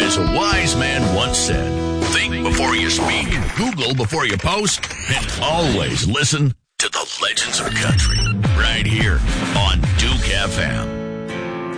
As a wise man once said, think before you speak, Google before you post, and always listen to the legends of country right here on Duke FM.